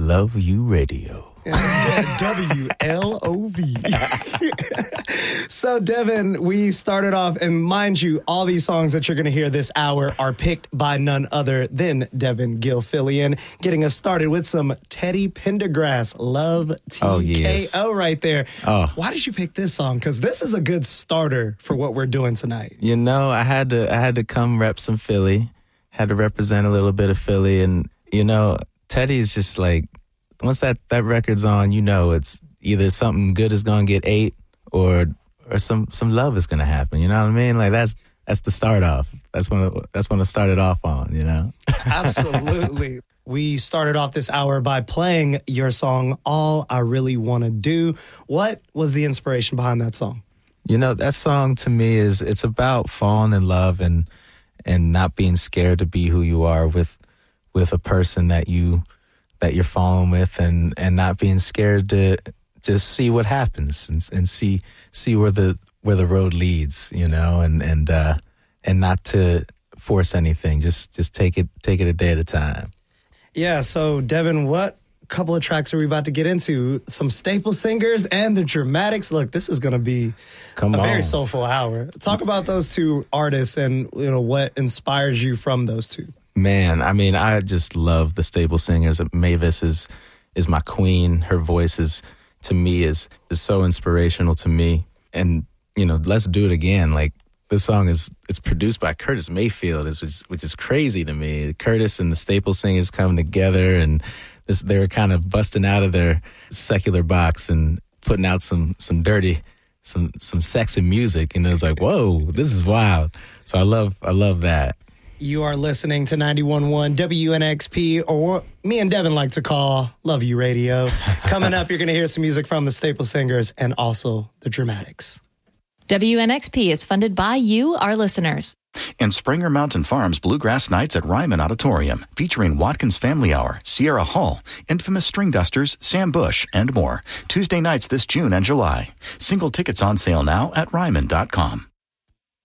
Love You Radio. WLOV. So, Devin, we started off, and mind you, all these songs that you're going to hear this hour are picked by none other than Devin Gilfillian, getting us started with some Teddy Pendergrass, Love TKO right there. Oh. Why did you pick this song? Because this is a good starter for what we're doing tonight. You know, I had to come rep some Philly, had to represent a little bit of Philly, and, you know, Teddy is just like, once that record's on, you know it's either something good is gonna get ate or some love is gonna happen. You know what I mean? Like that's the start off. That's when I started off on. You know? Absolutely. We started off this hour by playing your song, All I Really Want to Do. What was the inspiration behind that song? You know, that song to me it's about falling in love and not being scared to be who you are with a person that you're falling with and not being scared to just see what happens and see where the road leads, you know, and not to force anything. Just take it a day at a time. Yeah. So Devin, what couple of tracks are we about to get into? Some staple singers and the Dramatics. Look, this is going to be very soulful hour. Talk about those two artists and, you know, what inspires you from those two. Man, I mean, I just love the Staple Singers. Mavis is my queen. Her voice is so inspirational to me. And, you know, Let's Do It Again. Like, this song it's produced by Curtis Mayfield, which is crazy to me. Curtis and the Staple Singers coming together, and they were kind of busting out of their secular box and putting out some dirty, some sexy music. And it was like, whoa, this is wild. So I love that. You are listening to 91.1 WNXP, or what me and Devin like to call Love You Radio. Coming up, you're going to hear some music from the Staple Singers and also the Dramatics. WNXP is funded by you, our listeners. And Springer Mountain Farms Bluegrass Nights at Ryman Auditorium, featuring Watkins Family Hour, Sierra Hall, Infamous String Dusters, Sam Bush, and more. Tuesday nights this June and July. Single tickets on sale now at Ryman.com.